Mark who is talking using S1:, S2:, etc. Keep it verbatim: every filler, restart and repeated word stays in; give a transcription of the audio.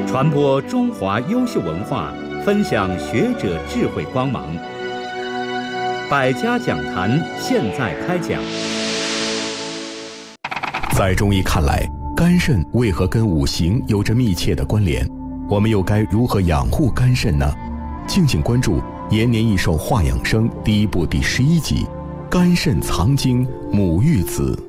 S1: 传播中华优秀文化，分享学者智慧光芒。百家讲坛现在开讲。
S2: 在中医看来，肝肾为何跟五行有着密切的关联？我们又该如何养护肝肾呢？敬请关注《延年益寿话养生》第一部第十一集：肝肾藏精，母育子。